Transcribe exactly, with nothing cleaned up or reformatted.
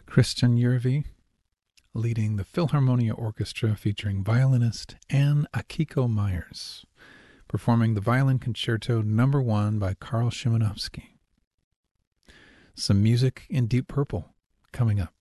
Christian Yervi leading the Philharmonia Orchestra featuring violinist Anne Akiko Myers, performing the Violin Concerto Number One by Karl Szymanowski. Some music in Deep Purple coming up.